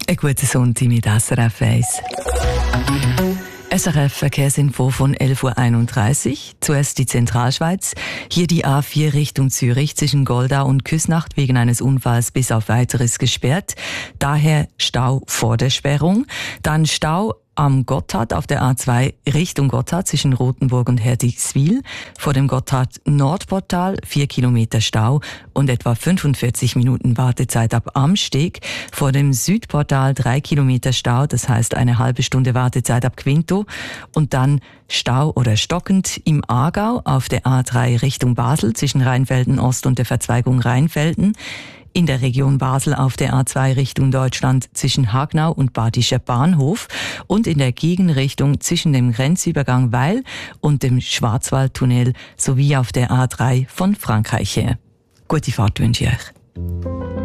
Ein guter Sonntag mit SRF 1. SRF Verkehrsinfo von 11.31 Uhr. Zuerst die Zentralschweiz. Hier die A4 Richtung Zürich zwischen Goldau und Küsnacht wegen eines Unfalls bis auf Weiteres gesperrt. Daher Stau vor der Sperrung. Dann Stau am Gotthard auf der A2 Richtung Gotthard zwischen Rothenburg und Herdigswil. Vor dem Gotthard-Nordportal 4 Kilometer Stau und etwa 45 Minuten Wartezeit ab Amsteg. Vor dem Südportal 3 Kilometer Stau, das heißt eine halbe Stunde Wartezeit ab Quinto. Und dann Stau oder stockend im Aargau auf der A3 Richtung Basel zwischen Rheinfelden Ost und der Verzweigung Rheinfelden. In der Region Basel auf der A2 Richtung Deutschland zwischen Hagnau und Badischer Bahnhof und in der Gegenrichtung zwischen dem Grenzübergang Weil und dem Schwarzwaldtunnel sowie auf der A3 von Frankreich her. Gute Fahrt wünsche ich euch.